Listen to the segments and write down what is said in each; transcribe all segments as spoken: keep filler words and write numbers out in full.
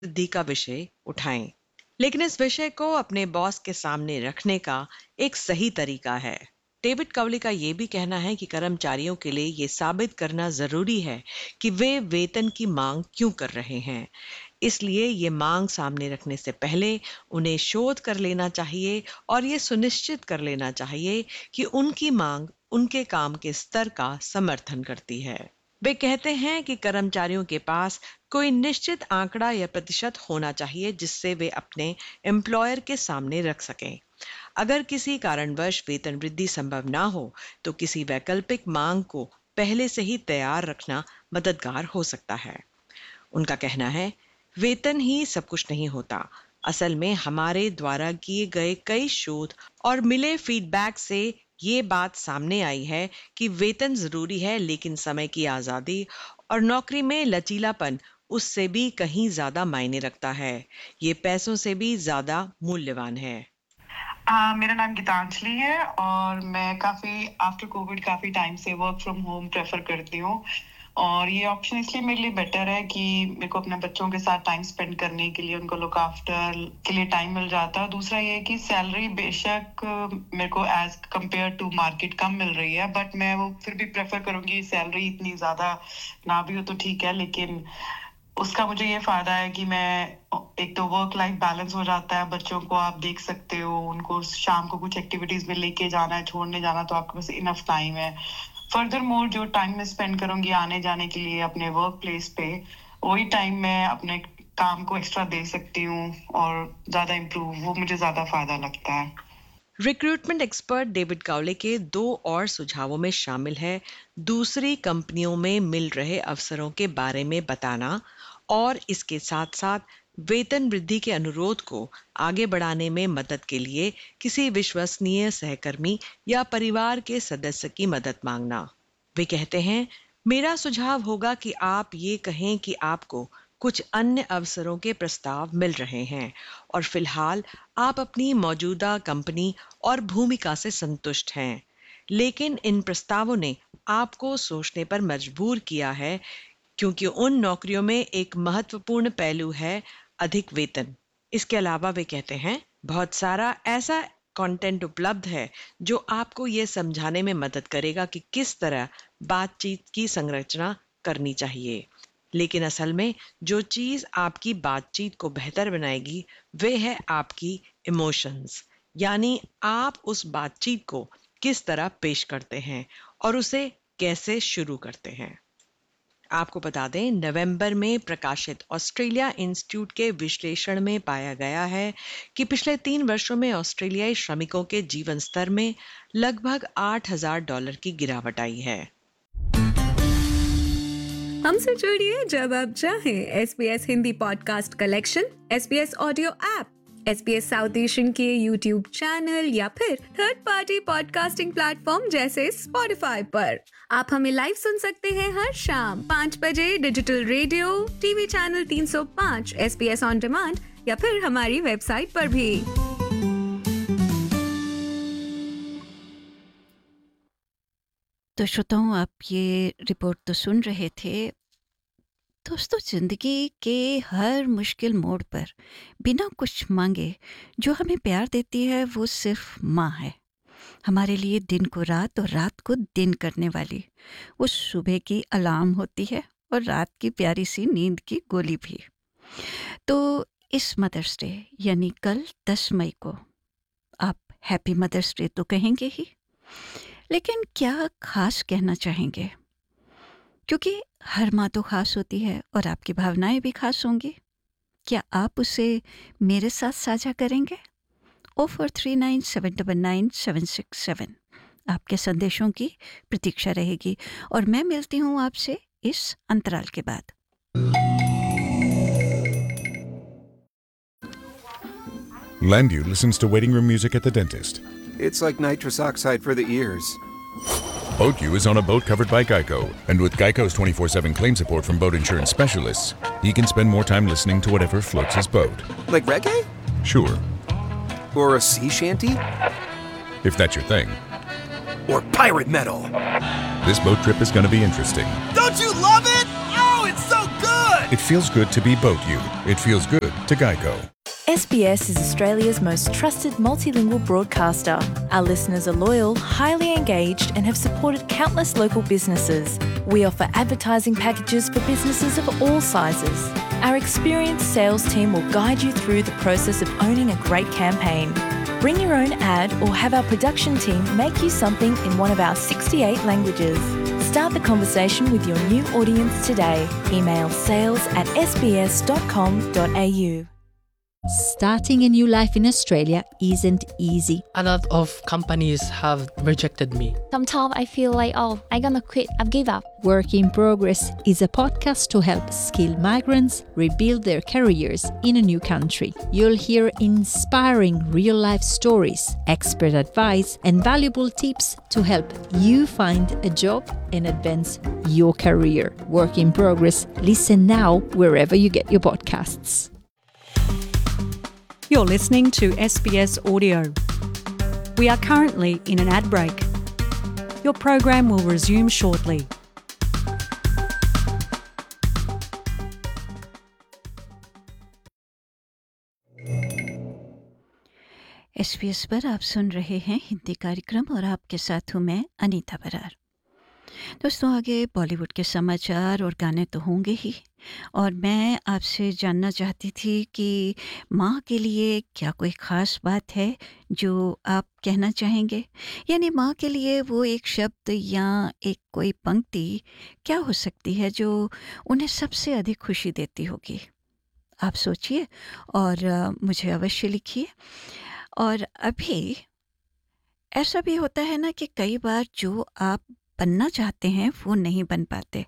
वृद्धि का विषय उठाएं, लेकिन इस विषय को अपने बॉस के सामने रखने का एक सही तरीका है। डेविड कवले का यह भी कहना है कि कर्मचारियों के लिए यह साबित करना जरूरी है कि वे वेतन की मांग क्यों कर रहे हैं। इसलिए ये मांग सामने रखने से पहले उन्हें शोध कर लेना चाहिए और ये सुनिश्चित कर लेना चाहिए कि उनकी मांग उनके काम के स्तर का समर्थन करती है। वे कहते हैं कि कर्मचारियों के पास कोई निश्चित आंकड़ा या प्रतिशत होना चाहिए जिससे वे अपने एम्प्लॉयर के सामने रख सकें। अगर किसी कारणवश वेतन वृद्धि संभव ना हो तो किसी वैकल्पिक मांग को पहले से ही तैयार रखना मददगार हो सकता है। उनका कहना है, वेतन ही सब कुछ नहीं होता। असल में हमारे द्वारा किए गए कई शोध और मिले फीडबैक से ये बात सामने आई है कि वेतन जरूरी है, लेकिन समय की आजादी और नौकरी में लचीलापन उससे भी कहीं ज्यादा मायने रखता है। ये पैसों से भी ज्यादा मूल्यवान है। Uh, मेरा नाम गीतांजलि है और मैं काफ़ी आफ्टर कोविड काफ़ी टाइम से वर्क फ्रॉम होम प्रेफर करती हूँ और ये ऑप्शन इसलिए मेरे लिए बेटर है कि मेरे को अपने बच्चों के साथ टाइम स्पेंड करने के लिए, उनको लुक आफ्टर के लिए टाइम मिल जाता है। दूसरा ये है कि सैलरी बेशक मेरे को एज कंपेयर टू मार्केट कम मिल रही है, बट मैं वो फिर भी प्रेफर करूँगी सैलरी इतनी ज़्यादा ना भी हो तो ठीक है, लेकिन उसका मुझे ये फायदा है कि मैं एक तो वर्क लाइफ बैलेंस हो जाता है। बच्चों को आप देख सकते हो, उनको शाम को कुछ एक्टिविटीज में लेके जाना है, छोड़ने जाना, तो आपके पास इनफ टाइम है। फर्दर मोर जो टाइम मैं स्पेंड करूंगी आने जाने के लिए अपने वर्क प्लेस पे, वही टाइम मैं अपने काम को एक्स्ट्रा दे सकती हूँ और ज्यादा इम्प्रूव, वो मुझे ज्यादा फायदा लगता है। रिक्रूटमेंट एक्सपर्ट डेविड कावले के दो और सुझावों में शामिल है दूसरी कंपनियों में मिल रहे अवसरों के बारे में बताना और इसके साथ साथ वेतन वृद्धि के अनुरोध को आगे बढ़ाने में मदद के लिए किसी विश्वसनीय सहकर्मी या परिवार के सदस्य की मदद मांगना। वे कहते हैं, मेरा सुझाव होगा कि आप ये कहें कि आपको कुछ अन्य अवसरों के प्रस्ताव मिल रहे हैं और फिलहाल आप अपनी मौजूदा कंपनी और भूमिका से संतुष्ट हैं, लेकिन इन प्रस्तावों ने आपको सोचने पर मजबूर किया है क्योंकि उन नौकरियों में एक महत्वपूर्ण पहलू है अधिक वेतन। इसके अलावा वे कहते हैं, बहुत सारा ऐसा कंटेंट उपलब्ध है जो आपको ये समझाने में मदद करेगा कि किस तरह बातचीत की संरचना करनी चाहिए, लेकिन असल में जो चीज आपकी बातचीत को बेहतर बनाएगी वे है आपकी इमोशंस, यानी आप उस बातचीत को किस तरह पेश करते हैं और उसे कैसे शुरू करते हैं। आपको बता दें, नवंबर में प्रकाशित ऑस्ट्रेलिया इंस्टीट्यूट के विश्लेषण में पाया गया है कि पिछले तीन वर्षों में ऑस्ट्रेलियाई श्रमिकों के जीवन स्तर में लगभग आठ हजार डॉलर की गिरावट आई है। हमसे जुड़िए जब आप चाहें। SBS Hindi podcast collection, SBS audio app, SBS south Asian के यूट्यूब चैनल या फिर थर्ड पार्टी पॉडकास्टिंग प्लेटफॉर्म जैसे स्पॉटिफाई पर। आप हमें लाइव सुन सकते हैं हर शाम पाँच बजे डिजिटल रेडियो, टीवी चैनल तीन सौ पाँच, एसबीएस ऑन डिमांड या फिर हमारी वेबसाइट पर भी। तो श्रोताओं, आप ये रिपोर्ट तो सुन रहे थे। दोस्तों, जिंदगी के हर मुश्किल मोड़ पर बिना कुछ मांगे जो हमें प्यार देती है वो सिर्फ माँ है। हमारे लिए दिन को रात और रात को दिन करने वाली, वो सुबह की अलार्म होती है और रात की प्यारी सी नींद की गोली भी। तो इस मदर्स डे यानी कल दस मई को आप हैप्पी मदर्स डे तो कहेंगे ही, लेकिन क्या खास कहना चाहेंगे? क्योंकि हर माँ तो खास होती है और आपकी भावनाएं भी खास होंगी। क्या आप उसे मेरे साथ साझा करेंगे? O four three nine seven double nine seven six seven आपके संदेशों की प्रतीक्षा रहेगी और मैं मिलती हूँ आपसे इस अंतराल के बाद। Landu listens to waiting room music at the dentist. It's like nitrous oxide for the ears. BoatU is on a boat covered by Geico, and with Geico's twenty-four seven claim support from boat insurance specialists, he can spend more time listening to whatever floats his boat. Like reggae? Sure, Or a sea shanty? if that's your thing. Or pirate metal? This boat trip is going to be interesting. Don't you love it? Oh, it's so good! It feels good to be boat you. It feels good to Geico. S B S is Australia's most trusted multilingual broadcaster. Our listeners are loyal, highly engaged, and have supported countless local businesses. We offer advertising packages for businesses of all sizes. Our experienced sales team will guide you through the process of owning a great campaign. Bring your own ad or have our production team make you something in one of our sixty-eight languages. Start the conversation with your new audience today. Email sales at s b s dot com dot a u. Starting a new life in Australia isn't easy. A lot of companies have rejected me. Sometimes I feel like, oh, I'm gonna quit, I've give up. Work in Progress is a podcast to help skilled migrants rebuild their careers in a new country. You'll hear inspiring real-life stories, expert advice, and valuable tips to help you find a job and advance your career. Work in Progress. Listen now wherever you get your podcasts. You're listening to S B S Audio. We are currently in an ad break. Your program will resume shortly. S B S पर आप सुन रहे हैं हिंदी कार्यक्रम और आपके साथ हूँ मैं अनीता बरार। दोस्तों, आगे बॉलीवुड के समाचार और गाने तो होंगे ही, और मैं आपसे जानना चाहती थी कि माँ के लिए क्या कोई ख़ास बात है जो आप कहना चाहेंगे, यानी माँ के लिए वो एक शब्द या एक कोई पंक्ति क्या हो सकती है जो उन्हें सबसे अधिक खुशी देती होगी। आप सोचिए और अ, मुझे अवश्य लिखिए। और अभी ऐसा भी होता है ना कि कई बार जो आप बनना चाहते हैं वो नहीं बन पाते,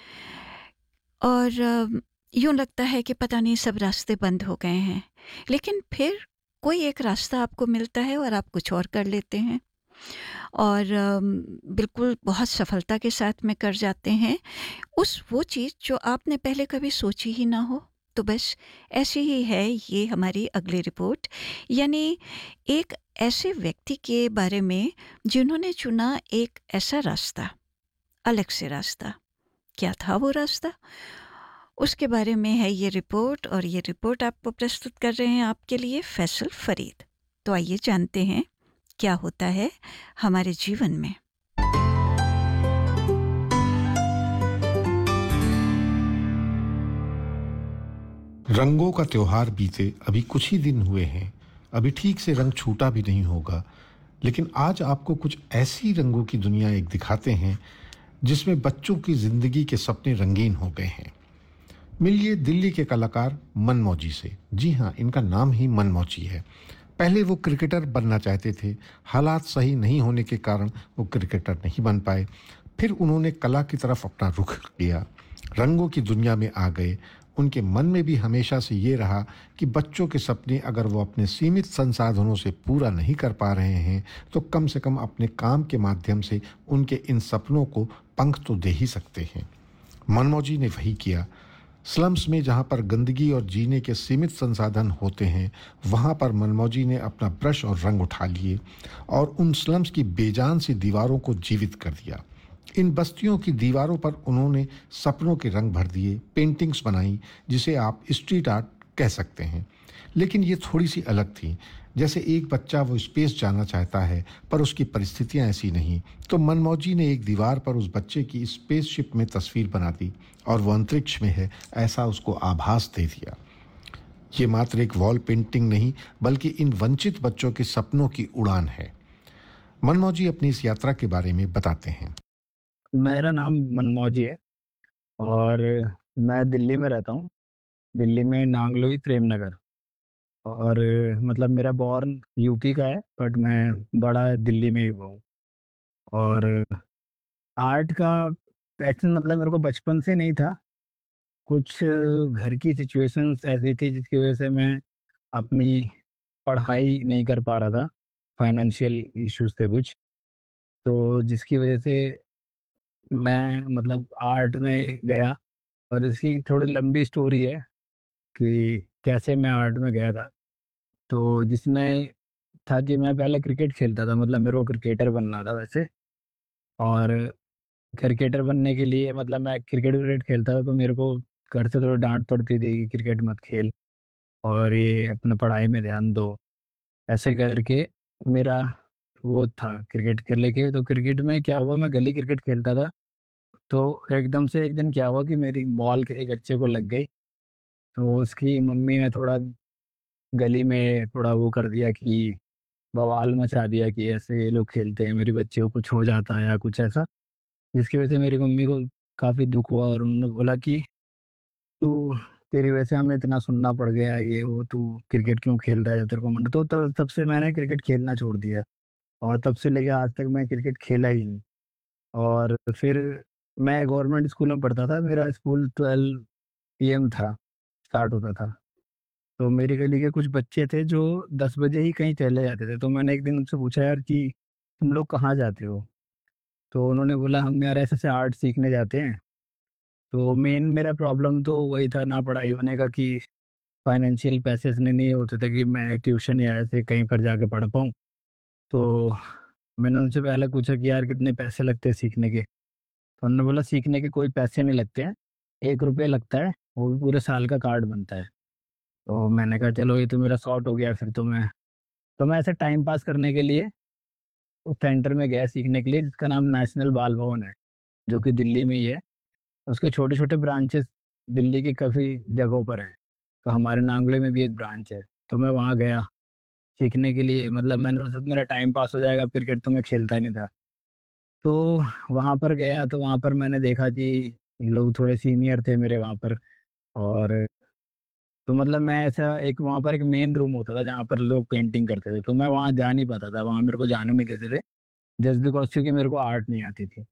और अ, यूँ लगता है कि पता नहीं सब रास्ते बंद हो गए हैं, लेकिन फिर कोई एक रास्ता आपको मिलता है और आप कुछ और कर लेते हैं और अम, बिल्कुल बहुत सफलता के साथ में कर जाते हैं उस वो चीज़ जो आपने पहले कभी सोची ही ना हो। तो बस ऐसी ही है ये हमारी अगली रिपोर्ट, यानी एक ऐसे व्यक्ति के बारे में जिन्होंने चुना एक ऐसा रास्ता, अलग से रास्ता। क्या था वो रास्ता, उसके बारे में है ये रिपोर्ट, और ये रिपोर्ट आपको प्रस्तुत कर रहे हैं आपके लिए फैसल फरीद। तो आइए जानते हैं क्या होता है हमारे जीवन में। रंगों का त्योहार बीते अभी कुछ ही दिन हुए हैं, अभी ठीक से रंग छूटा भी नहीं होगा, लेकिन आज आपको कुछ ऐसी रंगों की दुनिया एक दिखाते हैं जिसमें बच्चों की जिंदगी के सपने रंगीन हो गए हैं। मिलिए दिल्ली के कलाकार मनमौजी से। जी हाँ, इनका नाम ही मनमौजी है। पहले वो क्रिकेटर बनना चाहते थे, हालात सही नहीं होने के कारण वो क्रिकेटर नहीं बन पाए। फिर उन्होंने कला की तरफ अपना रुख किया, रंगों की दुनिया में आ गए। उनके मन में भी हमेशा से ये रहा कि बच्चों के सपने अगर वो अपने सीमित संसाधनों से पूरा नहीं कर पा रहे हैं तो कम से कम अपने काम के माध्यम से उनके इन सपनों को पंख तो दे ही सकते हैं। मनमौजी ने वही किया। स्लम्स में जहाँ पर गंदगी और जीने के सीमित संसाधन होते हैं, वहाँ पर मनमौजी ने अपना ब्रश और रंग उठा लिए और उन स्लम्स की बेजान सी दीवारों को जीवित कर दिया। इन बस्तियों की दीवारों पर उन्होंने सपनों के रंग भर दिए, पेंटिंग्स बनाई जिसे आप स्ट्रीट आर्ट कह सकते हैं। लेकिन ये थोड़ी सी अलग थी। जैसे एक बच्चा वो स्पेस जाना चाहता है पर उसकी परिस्थितियां ऐसी नहीं, तो मनमौजी ने एक दीवार पर उस बच्चे की स्पेसशिप में तस्वीर बना दी और वो अंतरिक्ष में है ऐसा उसको आभास दे दिया। ये मात्र एक वॉल पेंटिंग नहीं बल्कि इन वंचित बच्चों के सपनों की उड़ान है। मनमौजी अपनी इस यात्रा के बारे में बताते हैं। मेरा नाम मनमौजी है और मैं दिल्ली में रहता हूँ। दिल्ली में नांगलोई प्रेम नगर, और मतलब मेरा बॉर्न यूपी का है बट मैं बड़ा दिल्ली में ही हुआ हूँ। और आर्ट का पैशन मतलब मेरे को बचपन से नहीं था, कुछ घर की सिचुएशंस ऐसी थी जिसकी वजह से मैं अपनी पढ़ाई नहीं कर पा रहा था, फाइनेंशियल इश्यूज थे कुछ, तो जिसकी वजह से मैं मतलब आर्ट में गया। और इसकी थोड़ी लंबी स्टोरी है कि कैसे मैं आर्ट में गया था। तो जिसमें था कि मैं पहले क्रिकेट खेलता था, मतलब मेरे को क्रिकेटर बनना था वैसे। और क्रिकेटर बनने के लिए मतलब मैं क्रिकेट व्रिकेट खेलता था तो मेरे को घर से थोड़ी डांट पड़ती थी कि क्रिकेट मत खेल और ये अपना पढ़ाई में ध्यान दो। ऐसे करके मेरा वो था क्रिकेट खेलने के। तो क्रिकेट में क्या हुआ, मैं गली क्रिकेट खेलता था, तो एकदम से एक दिन क्या हुआ कि मेरी बॉल एक बच्चे को लग गई। तो उसकी मम्मी ने थोड़ा गली में थोड़ा वो कर दिया कि बवाल मचा दिया कि ऐसे ये लोग खेलते हैं, मेरे बच्चे को कुछ हो जाता है या कुछ ऐसा, जिसकी वजह से मेरी मम्मी को काफ़ी दुख हुआ और उन्होंने बोला कि तू तेरी वजह से हमें इतना सुनना पड़ गया, ये वो, तू क्रिकेट क्यों खेल रहा है, जब तेरे को मन। तो तब तब से मैंने क्रिकेट खेलना छोड़ दिया और तब से लेके आज तक मैं क्रिकेट खेला ही नहीं। और फिर मैं गवर्नमेंट स्कूल में पढ़ता था, मेरा स्कूल ट्वेल्व पी एम था, स्टार्ट होता था। तो मेरी गली के कुछ बच्चे थे जो दस बजे ही कहीं चले जाते थे। तो मैंने एक दिन उनसे पूछा, यार कि तुम लोग कहाँ जाते हो? तो उन्होंने बोला, हम यार ऐसे ऐसे आर्ट सीखने जाते हैं। तो मेन मेरा प्रॉब्लम तो वही था, ना पढ़ाई होने का, कि फाइनेंशियल पैसे इतने नहीं होते थे कि मैं ट्यूशन या ऐसे कहीं पर जाके पढ़ पाऊँ। तो मैंने उनसे पहले पूछा कि यार कितने पैसे लगते हैं सीखने के? तो उन्होंने बोला, सीखने के कोई पैसे नहीं लगते हैं, एक रुपये लगता है, वो भी पूरे साल का कार्ड बनता है। तो मैंने कहा चलो ये तो मेरा शॉर्ट हो गया फिर। तो मैं तो मैं ऐसे टाइम पास करने के लिए उस सेंटर में गया सीखने के लिए, जिसका नाम नेशनल बाल भवन है, जो कि दिल्ली में ही है। उसके छोटे छोटे ब्रांचेस दिल्ली की काफ़ी जगहों पर हैं। तो हमारे नांगले में भी एक ब्रांच है। तो मैं वहाँ गया सीखने के लिए। मतलब मैंने सोचा मेरा टाइम पास हो जाएगा, क्रिकेट तो मैं खेलता ही नहीं था। तो वहाँ पर गया तो वहाँ पर मैंने देखा कि लोग थोड़े सीनियर थे मेरे वहाँ पर। और तो मतलब मैं ऐसा एक वहाँ पर एक मेन रूम होता था जहाँ पर लोग पेंटिंग करते थे। तो मैं वहाँ जा नहीं पाता था, वहाँ मेरे को जाने नहीं देते थे, जस्ट बिकॉज क्योंकि मेरे को आर्ट नहीं आती थी।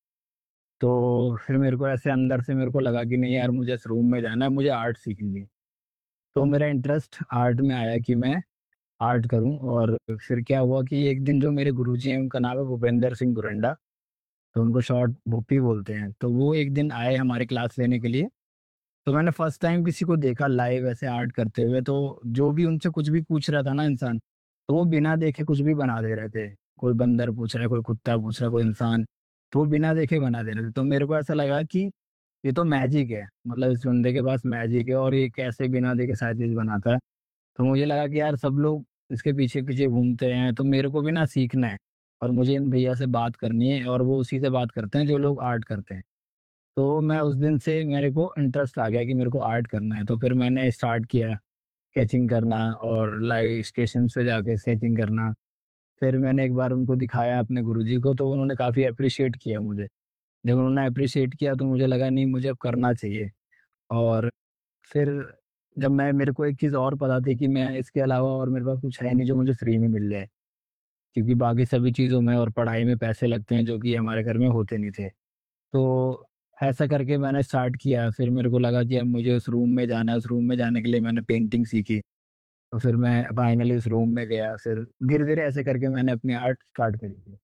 तो फिर मेरे को ऐसे अंदर से मेरे को लगा कि नहीं यार, मुझे इस रूम में जाना है, मुझे आर्ट सीखनी है। तो मेरा इंटरेस्ट आर्ट में आया कि मैं आर्ट करूं। और फिर क्या हुआ कि एक दिन जो मेरे गुरुजी हैं, उनका नाम है भूपेंद्र सिंह गुरंडा, तो उनको शॉर्ट भूपी बोलते हैं। तो वो एक दिन आए हमारे क्लास लेने के लिए। तो मैंने फर्स्ट टाइम किसी को देखा लाइव ऐसे आर्ट करते हुए। तो जो भी उनसे कुछ भी पूछ रहा था ना इंसान, तो वो बिना देखे कुछ भी बना दे रहे थे। कोई बंदर पूछ रहा है, कोई कुत्ता पूछ रहा है, कोई इंसान, तो वो बिना देखे बना दे रहे थे। तो मेरे को ऐसा लगा कि ये तो मैजिक है, मतलब इस बंदे के पास मैजिक है और ये कैसे बिना देखे सारी चीज़ बनाता है। तो मुझे लगा कि यार सब लोग इसके पीछे पीछे घूमते हैं, तो मेरे को भी ना सीखना है और मुझे इन भैया से बात करनी है। और वो उसी से बात करते हैं जो लोग आर्ट करते हैं। तो मैं उस दिन से मेरे को इंटरेस्ट आ गया कि मेरे को आर्ट करना है। तो फिर मैंने स्टार्ट किया स्केचिंग करना और लाइव स्टेशन पे जाके स्केचिंग करना। फिर मैंने एक बार उनको दिखाया अपने गुरुजी को, तो उन्होंने काफ़ी अप्रिशिएट किया मुझे। जब उन्होंने अप्रिशिएट किया तो मुझे लगा नहीं, मुझे अब करना चाहिए। और फिर जब मैं मेरे को एक चीज़ और पता थी कि मैं इसके अलावा और मेरे पास कुछ है नहीं जो मुझे फ्री में मिल जाए, क्योंकि बाकी सभी चीज़ों में और पढ़ाई में पैसे लगते हैं जो कि हमारे घर में होते नहीं थे। तो ऐसा करके मैंने स्टार्ट किया। फिर मेरे को लगा कि अब मुझे उस रूम में जाना है। उस रूम में जाने के लिए मैंने पेंटिंग सीखी। तो फिर मैं फाइनली उस रूम में गया। फिर धीरे-धीरे ऐसे करके मैंने अपनी आर्ट स्टार्ट करी थी।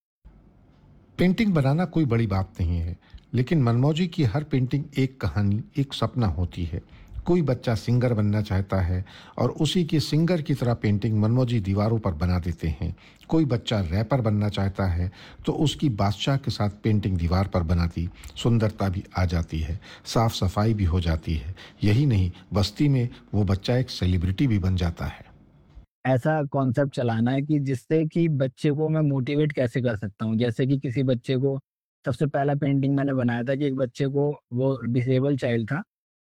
पेंटिंग बनाना कोई बड़ी बात नहीं है, लेकिन मनमौजी की हर पेंटिंग एक कहानी, एक सपना होती है। कोई बच्चा सिंगर बनना चाहता है और उसी की सिंगर की तरह पेंटिंग मनमौजी दीवारों पर बना देते हैं। कोई बच्चा रैपर बनना चाहता है तो उसकी बादशाह के साथ पेंटिंग दीवार पर बनाती सुंदरता भी आ जाती है, साफ सफाई भी हो जाती है। यही नहीं, बस्ती में वो बच्चा एक सेलिब्रिटी भी बन जाता है। ऐसा कॉन्सेप्ट चलाना है कि जिससे कि बच्चे को मैं मोटिवेट कैसे कर सकता हूँ। जैसे कि किसी बच्चे को, सबसे पहला पेंटिंग मैंने बनाया था कि एक बच्चे को, वो डिसेबल चाइल्ड था,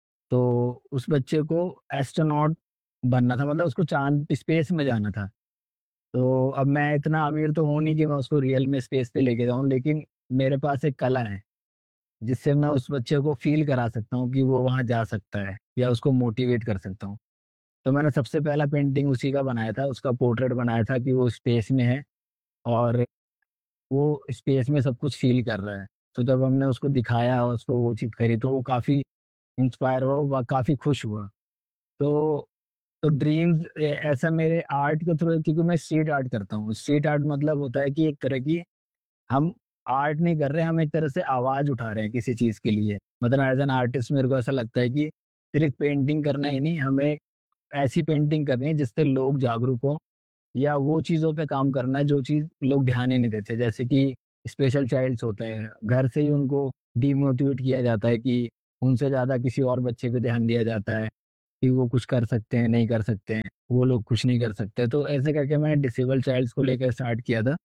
तो उस बच्चे को एस्ट्रोनॉट बनना था, मतलब उसको चाँद स्पेस में जाना था। तो अब मैं इतना अमीर तो हूँ नहीं कि मैं उसको रियल में स्पेस पे लेके जाऊँ, लेकिन मेरे पास एक कला है, जिससे मैं उस बच्चे को फ़ील करा सकता हूँ कि वो वहाँ जा सकता है या उसको मोटिवेट कर सकता हूँ। तो मैंने सबसे पहला पेंटिंग उसी का बनाया था, उसका पोर्ट्रेट बनाया था कि वो स्पेस में है और वो स्पेस में सब कुछ फ़ील कर रहा है। तो जब हमने उसको दिखाया और उसको वो चीज़ करी, तो वो काफ़ी इंस्पायर हुआ, वो काफ़ी खुश हुआ। तो तो ड्रीम्स ए ऐसा मेरे आर्ट के थ्रू, क्योंकि मैं स्ट्रीट आर्ट करता हूँ। स्ट्रीट आर्ट मतलब होता है कि एक तरह की, हम आर्ट नहीं कर रहे हैं, हम एक तरह से आवाज़ उठा रहे हैं किसी चीज़ के लिए। मतलब एज़ एन आर्टिस्ट मेरे को ऐसा लगता है कि सिर्फ़ पेंटिंग करना ही नहीं, हमें ऐसी पेंटिंग करनी है जिससे लोग जागरूक हों, या वो चीज़ों पे काम करना है जो चीज़ लोग ध्यान ही नहीं देते। जैसे कि स्पेशल चाइल्ड्स होते हैं, घर से ही उनको डिमोटिवेट किया जाता है कि उनसे ज़्यादा किसी और बच्चे पे ध्यान दिया जाता है कि वो कुछ कर सकते हैं, नहीं कर सकते हैं, वो लोग कुछ नहीं कर सकते। तो ऐसे करके मैंने डिसेबल चाइल्ड्स को लेकर स्टार्ट किया था।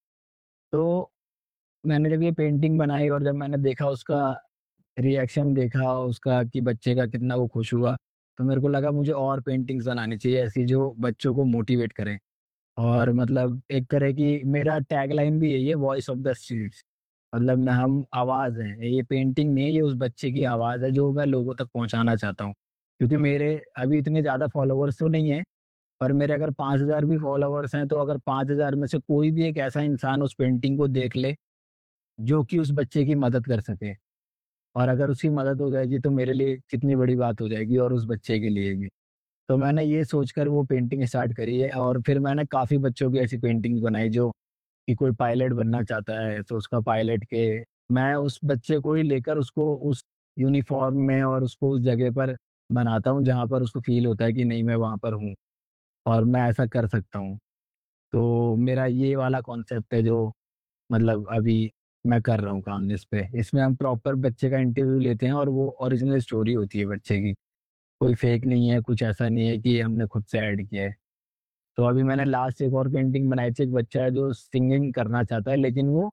तो मैंने जब ये पेंटिंग बनाई और जब मैंने देखा उसका रिएक्शन देखा उसका कि बच्चे का कितना वो खुश हुआ, तो मेरे को लगा मुझे और पेंटिंग्स बनानी चाहिए ऐसी जो बच्चों को मोटिवेट करें। और मतलब एक तरह की मेरा टैगलाइन भी यही है, वॉइस ऑफ द स्ट्रीट्स। मतलब मैं हम आवाज़ हैं, ये पेंटिंग नहीं है, ये उस बच्चे की आवाज़ है जो मैं लोगों तक पहुँचाना चाहता हूँ। क्योंकि मेरे अभी इतने ज़्यादा फॉलोवर्स तो नहीं हैं, पर मेरे अगर पाँच हज़ार भी फॉलोवर्स हैं, तो अगर पाँच हज़ार में से कोई भी एक ऐसा इंसान उस पेंटिंग को देख ले, जो कि उस बच्चे की मदद कर सके, और अगर उसकी मदद हो जाएगी तो मेरे लिए कितनी बड़ी बात हो जाएगी और उस बच्चे के लिए भी। तो मैंने ये सोचकर वो पेंटिंग स्टार्ट करी है और फिर मैंने काफ़ी बच्चों की ऐसी पेंटिंग्स बनाई जो कि कोई पायलट बनना चाहता है, तो उसका पायलट के मैं उस बच्चे को ही लेकर उसको उस यूनिफ़ॉर्म में और उसको उस जगह पर बनाता हूँ, जहाँ पर उसको फ़ील होता है कि नहीं मैं वहाँ पर हूँ और मैं ऐसा कर सकता हूँ। तो मेरा ये वाला कॉन्सेप्ट है जो मतलब अभी मैं कर रहा हूँ काम इस पे। इसमें हम प्रॉपर बच्चे का इंटरव्यू लेते हैं और वो ओरिजिनल स्टोरी होती है बच्चे की। कोई फेक नहीं है, कुछ ऐसा नहीं है कि हमने खुद से ऐड किया है। तो अभी मैंने लास्ट एक और पेंटिंग बनाई थी, एक बच्चा है जो सिंगिंग करना चाहता है लेकिन वो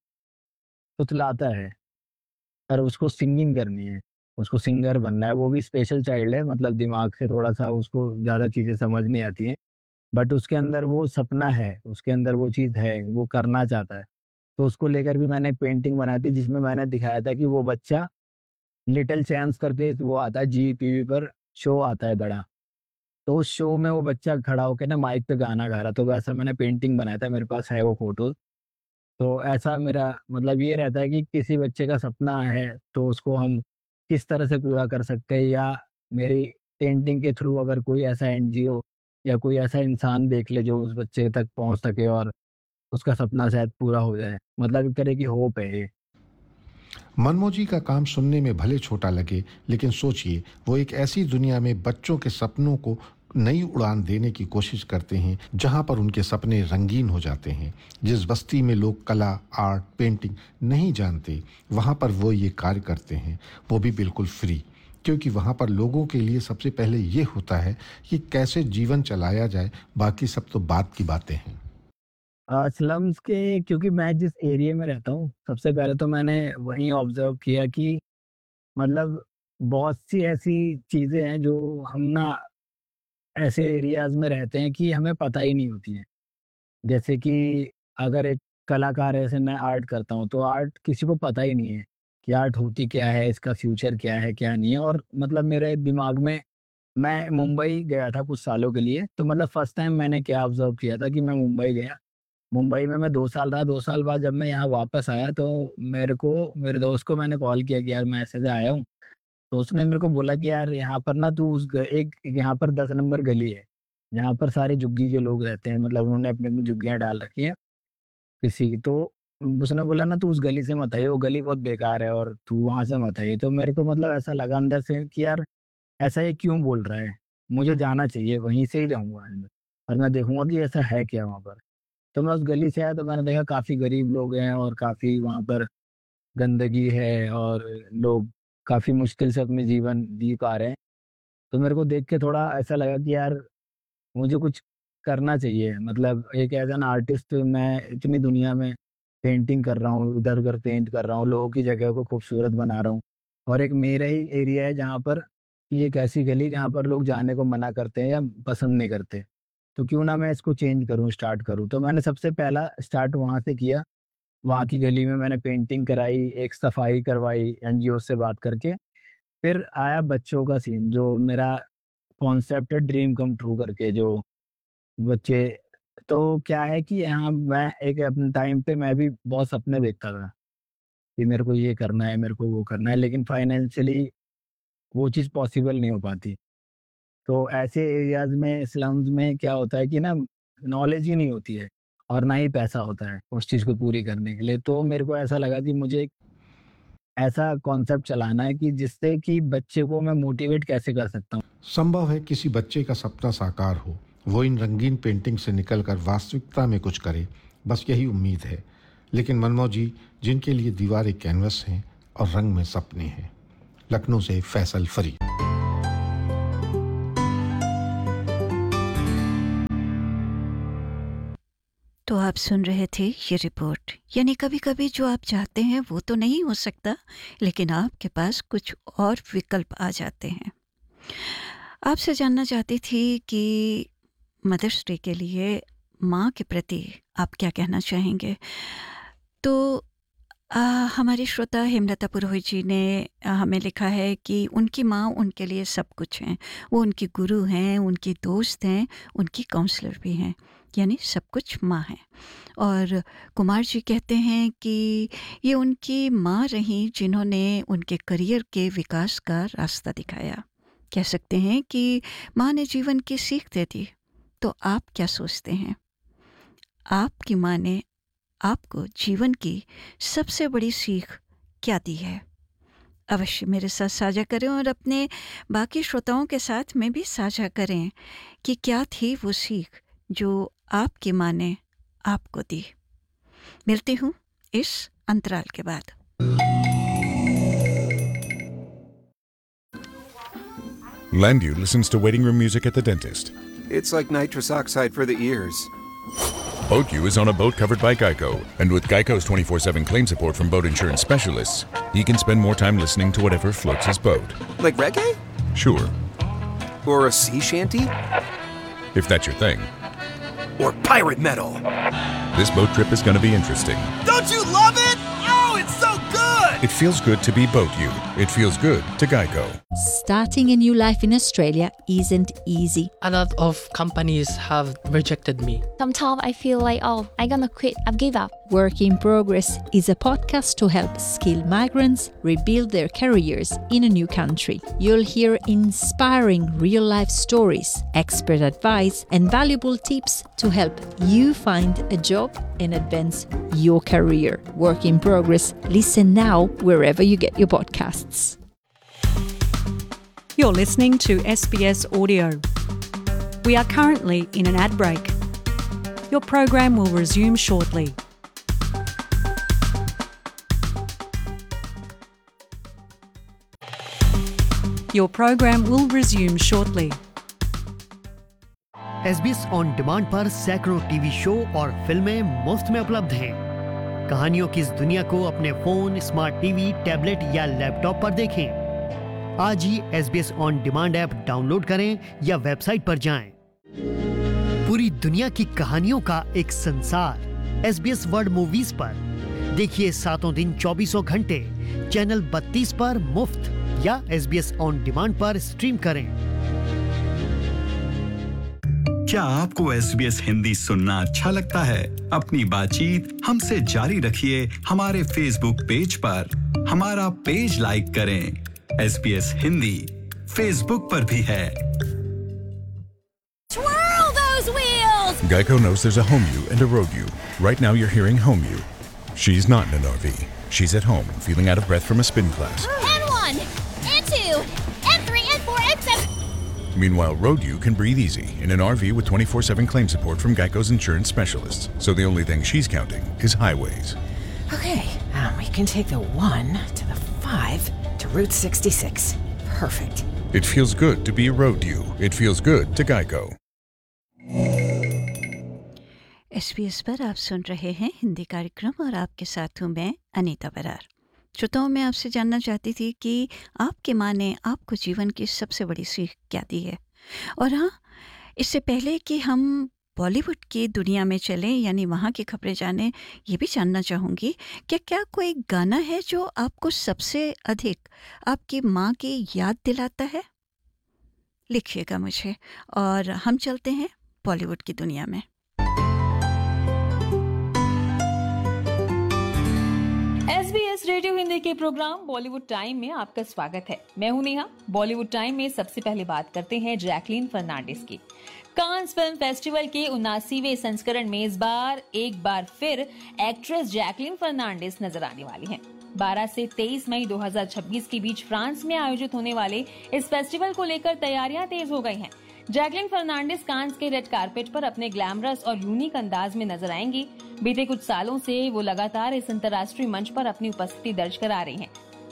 तुतलाता है, पर उसको सिंगिंग करनी है, उसको सिंगर बनना है। वो भी स्पेशल चाइल्ड है, मतलब दिमाग से थोड़ा-सा उसको ज़्यादा चीज़ें समझ नहीं आती हैं, बट उसके अंदर वो सपना है, उसके अंदर वो चीज़ है, वो करना चाहता है। तो उसको लेकर भी मैंने पेंटिंग बनाई थी जिसमें मैंने दिखाया था कि वो बच्चा लिटिल चैंप्स करके वो आता है, जी टीवी पर शो आता है बड़ा। तो उस शो में वो बच्चा खड़ा होके ना माइक पे गाना गा रहा, तो वैसा मैंने पेंटिंग बनाया था, मेरे पास है वो फ़ोटोज़। तो ऐसा मेरा मतलब ये रहता है कि किसी बच्चे का सपना है, तो उसको हम किस तरह से पूरा कर सकते हैं, या मेरी पेंटिंग के थ्रू अगर कोई ऐसा एनजीओ या कोई ऐसा इंसान देख ले जो उस बच्चे तक पहुँच सके और उसका सपना शायद पूरा हो जाए। मतलब एक तरह की होप है ये। मनमोह जी का काम सुनने में भले छोटा लगे, लेकिन सोचिए वो एक ऐसी दुनिया में बच्चों के सपनों को नई उड़ान देने की कोशिश करते हैं जहां पर उनके सपने रंगीन हो जाते हैं। जिस बस्ती में लोग कला, आर्ट, पेंटिंग नहीं जानते, वहां पर वो ये कार्य करते हैं, वो भी बिल्कुल फ्री, क्योंकि वहां पर लोगों के लिए सबसे पहले ये होता है कि कैसे जीवन चलाया जाए, बाकी सब तो बात की बातें हैं। अ, स्लम्स के क्योंकि मैं जिस एरिया में रहता हूँ, सबसे पहले तो मैंने वहीं ऑब्ज़र्व किया कि मतलब बहुत सी ऐसी चीज़ें हैं जो हम ना ऐसे एरियाज़ में रहते हैं कि हमें पता ही नहीं होती हैं। जैसे कि अगर एक कलाकार है, जैसे मैं आर्ट करता हूँ, तो आर्ट किसी को पता ही नहीं है कि आर्ट होती क्या है, इसका फ्यूचर क्या है, क्या नहीं है। और मतलब मेरे दिमाग में मैं मुंबई गया था कुछ सालों के लिए, तो मतलब फर्स्ट टाइम मैंने क्या ऑब्ज़र्व किया था कि मैं मुंबई गया। मुंबई में मैं दो साल रहा, दो साल बाद जब मैं यहाँ वापस आया तो मेरे को मेरे दोस्त को मैंने कॉल किया कि यार मैं ऐसे-ऐसे आया हूँ। तो उसने मेरे को बोला कि यार यहाँ पर ना तू उस ग एक यहाँ पर दस नंबर गली है, जहाँ पर सारे झुग्गी के लोग रहते हैं, मतलब उन्होंने अपनी-अपनी झुग्गियाँ डाल रखी हैं किसी की। तो उसने बोला ना तू उस गली से मत आइए, वो गली बहुत बेकार है और तू वहाँ से मत आइए। तो मेरे को मतलब ऐसा लगा अंदर से कि यार ऐसा ये क्यों बोल रहा है? मुझे जाना चाहिए, वहीं से ही जाऊँगा आज मैं और मैं देखूँगा कि ऐसा है क्या वहाँ पर। तो मैं उस गली से आया तो मैंने देखा काफ़ी गरीब लोग हैं और काफ़ी वहाँ पर गंदगी है और लोग काफ़ी मुश्किल से अपने जीवन जी पा रहे हैं। तो मेरे को देख के थोड़ा ऐसा लगा कि यार मुझे कुछ करना चाहिए। मतलब एक एज़ एन आर्टिस्ट मैं इतनी दुनिया में पेंटिंग कर रहा हूँ, इधर-उधर पेंट कर रहा हूँ, लोगों की जगह को खूबसूरत बना रहा हूँ और एक मेरा ही एरिया है जहाँ पर कि एक ऐसी गली जहाँ पर लोग जाने को मना करते हैं या पसंद नहीं करते। तो क्यों ना मैं इसको चेंज करूँ, स्टार्ट करूँ। तो मैंने सबसे पहला स्टार्ट वहाँ से किया। वहाँ की गली में मैंने पेंटिंग कराई, एक सफाई करवाई एनजीओ से बात करके। फिर आया बच्चों का सीन, जो मेरा कॉन्सेप्ट है ड्रीम कम ट्रू करके, जो बच्चे तो क्या है कि यहाँ मैं एक अपने टाइम पे मैं भी बहुत सपने देखता था कि मेरे को ये करना है, मेरे को वो करना है, लेकिन फाइनेंशियली वो चीज़ पॉसिबल नहीं हो पाती। तो ऐसे एरियाज़ में स्लम्स में क्या होता है कि ना नॉलेज ही नहीं होती है और ना ही पैसा होता है उस चीज़ को पूरी करने के लिए। तो मेरे को ऐसा लगा कि मुझे एक ऐसा कॉन्सेप्ट चलाना है कि जिससे कि बच्चे को मैं मोटिवेट कैसे कर सकता हूँ। संभव है किसी बच्चे का सपना साकार हो, वो इन रंगीन पेंटिंग से निकलकर वास्तविकता में कुछ करे, बस यही उम्मीद है। लेकिन मनमोह जी, जिनके लिए दीवार एक कैनवस है और रंग में सपने हैं, लखनऊ से फैसल फरीद। तो आप सुन रहे थे ये रिपोर्ट। यानी कभी कभी जो आप चाहते हैं वो तो नहीं हो सकता, लेकिन आपके पास कुछ और विकल्प आ जाते हैं। आपसे जानना चाहती थी कि मदर्स डे के लिए माँ के प्रति आप क्या कहना चाहेंगे। तो आ, हमारी श्रोता हेमलता पुरोहित जी ने आ, हमें लिखा है कि उनकी माँ उनके लिए सब कुछ हैं। वो उनकी गुरु हैं, उनकी दोस्त हैं, उनकी काउंसलर भी हैं, यानी सब कुछ माँ है। और कुमार जी कहते हैं कि ये उनकी माँ रहीं जिन्होंने उनके करियर के विकास का रास्ता दिखाया। कह सकते हैं कि माँ ने जीवन की सीख दे दी। तो आप क्या सोचते हैं, आपकी माँ ने आपको जीवन की सबसे बड़ी सीख क्या दी है? अवश्य मेरे साथ साझा करें और अपने बाकी श्रोताओं के साथ में भी साझा करें कि क्या थी वो सीख जो आपकी माँ ने आपको दी। मिलती हूँ इस अंतराल के बाद। Landu listens to waiting room music at the dentist. It's like nitrous oxide for the ears. BoatU is on a boat covered by Geico, and with Geico's twenty-four seven claim support from boat insurance specialists, he can spend more time listening to whatever floats his boat. Like reggae? Sure. Or a sea shanty? If that's your thing. Or pirate metal? This boat trip is going to be interesting. Don't you love it? Oh, it's so good! It feels good to be BoatU. It feels good to Geico. Starting a new life in Australia isn't easy. A lot of companies have rejected me. Sometimes I feel like, oh, I'm gonna quit. I've give up. Work in Progress is a podcast to help skilled migrants rebuild their careers in a new country. You'll hear inspiring real-life stories, expert advice, and valuable tips to help you find a job and advance your career. Work in Progress. Listen now wherever you get your podcasts. You're listening to S B S Audio. We are currently in an ad break. Your program will resume shortly. Your program will resume shortly. S B S on demand पर सैकड़ों TV show और फिल्में मुफ्त में उपलब्ध हैं। कहानियों की इस दुनिया को अपने फोन, स्मार्ट टीवी, टैबलेट या लैपटॉप पर देखें। आज ही S B S on demand app download करें या वेबसाइट पर जाएं। पूरी दुनिया की कहानियों का एक संसार S B S world movies पर देखिए सातों दिन चौबीसों घंटे चैनल बत्तीस पर मुफ्त या S B S on demand पर स्ट्रीम करें। क्या आपको एस बी एस हिंदी सुनना अच्छा लगता है? अपनी बातचीत हमसे जारी रखिए हमारे फेसबुक पेज पर। हमारा पेज लाइक करें। S B S Hindi Facebook पर भी है। Twirl those wheels! Geico knows there's a home you and a road you. Right now you're hearing home you. She's not in an R V. She's at home, feeling out of breath from a spin class. And one, and two, and three, and four, and seven. Meanwhile, road you can breathe easy in an R V with twenty-four seven claim support from Geico's insurance specialists. So the only thing she's counting is highways. Okay, um, we can take the one to the five to Route sixty-six. Perfect. It feels good to be a road you. It feels good to Geico. S B S पर आप सुन रहे हैं हिंदी कार्यक्रम और आपके साथ हूँ मैं अनीता बरार। श्रोताओं, मैं आपसे जानना चाहती थी कि आपकी माँ ने आपको जीवन की सबसे बड़ी सीख क्या दी है। और हाँ, इससे पहले कि हम बॉलीवुड की दुनिया में चलें यानी वहाँ की खबरें जानें, ये भी जानना चाहूँगी कि क्या कोई गाना है जो आपको सबसे अधिक आपकी माँ की याद दिलाता है? लिखिएगा मुझे और हम चलते हैं बॉलीवुड की दुनिया में। S B S radio Hindi के प्रोग्राम बॉलीवुड टाइम में आपका स्वागत है। मैं हूं नेहा। बॉलीवुड टाइम में सबसे पहले बात करते हैं जैकलीन फर्नांडिस की। कांस फिल्म फेस्टिवल के उनासीवें संस्करण में इस बार एक बार फिर एक्ट्रेस जैकलीन फर्नांडिस नजर आने वाली हैं। बारह से तेईस मई दो हज़ार छब्बीस के बीच फ्रांस में आयोजित होने वाले इस फेस्टिवल को लेकर तैयारियां तेज हो गई हैं। जैकलीन फर्नांडिस कांस के रेड कारपेट पर अपने ग्लैमरस और यूनिक अंदाज में नजर आएंगी। बीते कुछ सालों से वो लगातार इस अंतर्राष्ट्रीय मंच पर अपनी उपस्थिति दर्ज करा रही हैं।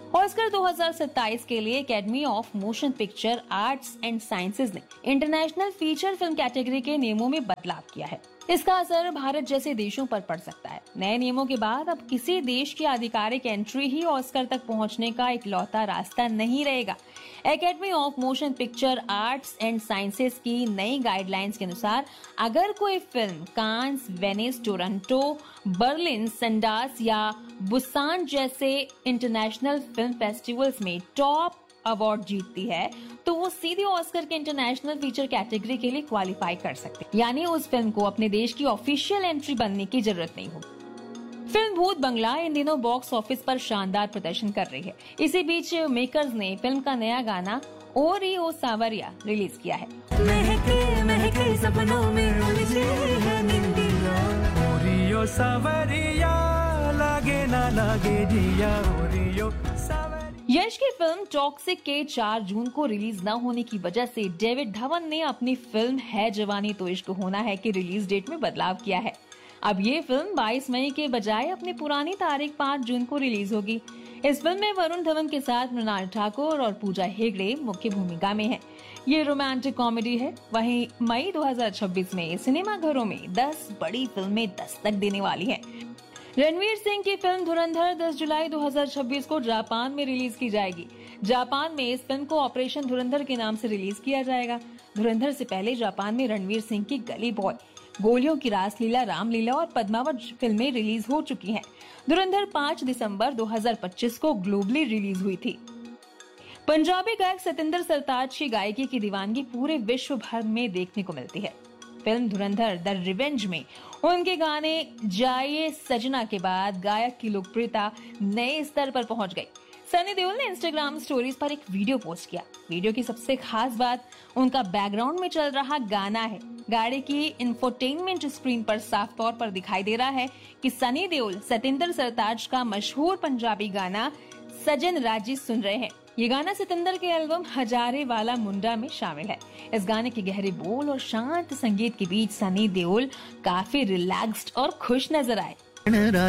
ऑस्कर दो हज़ार सत्ताईस के लिए academy of motion picture arts and sciences ने इंटरनेशनल फीचर फिल्म कैटेगरी के नियमों में बदलाव किया है। इसका असर भारत जैसे देशों पर पड़ सकता है। नए नियमों के बाद अब किसी देश की आधिकारिक एंट्री ही ऑस्कर तक पहुंचने का इकलौता रास्ता नहीं रहेगा। Academy of motion picture arts and sciences की नई गाइडलाइंस के अनुसार अगर कोई फिल्म कांस, वेनिस, टोरंटो, बर्लिन, संडास या बुसान जैसे इंटरनेशनल फिल्म फेस्टिवल्स में टॉप अवार्ड जीतती है तो वो सीधे ऑस्कर के इंटरनेशनल फीचर कैटेगरी के लिए क्वालिफाई कर सकते हैं, यानी उस फिल्म को अपने देश की ऑफिशियल एंट्री बनने की जरूरत नहीं होगी। फिल्म भूत बंगला इन दिनों बॉक्स ऑफिस पर शानदार प्रदर्शन कर रही है। इसी बीच मेकर्स ने फिल्म का नया गाना ओरी ओ सावरिया रिलीज किया है। महके महके सपनों में उलझे है निंदिया, ओरी ओ सावरिया लागे ना लागे जिया, ओरी ओ सावरिया। यश की फिल्म टॉक्सिक के चार जून को रिलीज न होने की वजह से डेविड धवन ने अपनी फिल्म है जवानी तो इश्क होना है की रिलीज डेट में बदलाव किया है। अब ये फिल्म बाईस मई के बजाय अपनी पुरानी तारीख पाँच जून को रिलीज होगी। इस फिल्म में वरुण धवन के साथ मृणाल ठाकुर और पूजा हेगड़े मुख्य भूमिका में हैं। ये रोमांटिक कॉमेडी है। वहीं मई दो हज़ार छब्बीस में सिनेमा घरों में दस बड़ी फिल्में दस्तक देने वाली हैं। रणवीर सिंह की फिल्म धुरंधर दस जुलाई दो हज़ार छब्बीस को जापान में रिलीज की जाएगी। जापान में इस फिल्म को ऑपरेशन धुरंधर के नाम से रिलीज किया जाएगा। धुरंधर से पहले जापान में रणवीर सिंह की गली बॉय, गोलियों की रासलीला, रामलीला और पद्मावत फिल्में रिलीज हो चुकी हैं। धुरंधर पाँच दिसंबर दो हज़ार पच्चीस को ग्लोबली रिलीज हुई थी। पंजाबी गायक सतिंदर सरताज की गायकी की दीवानगी पूरे विश्व भर में देखने को मिलती है। फिल्म धुरंधर द रिवेंज में उनके गाने जाइए सजना के बाद गायक की लोकप्रियता नए स्तर पर पहुंच गई। सनी देओल ने इंस्टाग्राम स्टोरीज पर एक वीडियो पोस्ट किया। वीडियो की सबसे खास बात उनका बैकग्राउंड में चल रहा गाना है। गाड़ी की इंफोटेनमेंट स्क्रीन पर साफ तौर पर दिखाई दे रहा है कि सनी देओल सतिंदर सरताज का मशहूर पंजाबी गाना सजन राजी सुन रहे हैं। ये गाना सतिंदर के एल्बम हजारे वाला मुंडा में शामिल है। इस गाने के गहरे बोल और शांत संगीत के बीच सनी देओल काफी रिलैक्स्ड और खुश नजर आए।